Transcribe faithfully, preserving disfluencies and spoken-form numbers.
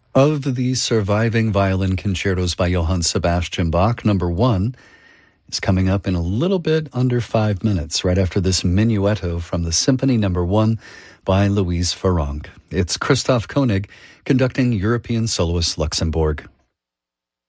Of the surviving violin concertos by Johann Sebastian Bach, number one is coming up in a little bit under five minutes, right after this minuetto from the Symphony number one by Louise Farrenc. It's Christoph Koenig conducting European Soloist Luxembourg.